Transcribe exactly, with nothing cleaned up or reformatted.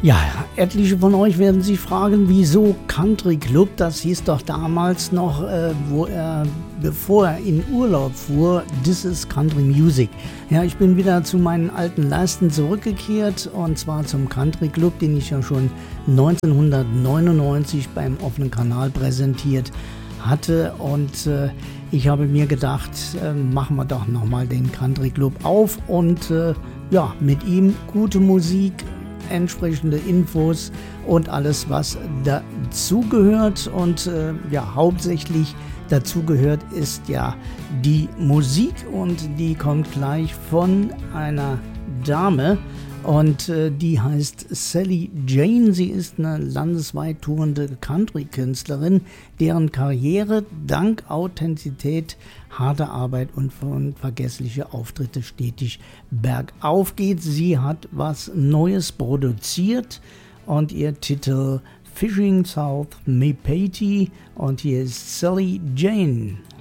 Ja, etliche von euch werden sich fragen, wieso Country Club? Das hieß doch damals noch, äh, wo er, bevor er in Urlaub fuhr, This is Country Music. Ja, ich bin wieder zu meinen alten Leisten zurückgekehrt, und zwar zum Country Club, den ich ja schon neunzehnhundertneunundneunzig beim offenen Kanal präsentiert hatte, und äh, ich habe mir gedacht, äh, machen wir doch nochmal den Country Club auf und äh, ja, mit ihm gute Musik, entsprechende Infos und alles, was dazugehört. Und äh, ja, hauptsächlich dazugehört ist ja die Musik, und die kommt gleich von einer Dame, und äh, die heißt Sally Jane. Sie ist eine landesweit tourende Country-Künstlerin, deren Karriere dank Authentizität, harter Arbeit und unvergessliche Auftritte stetig bergauf geht. Sie hat was Neues produziert, und ihr Titel Fishing South Mepati, und hier ist Sally Jane.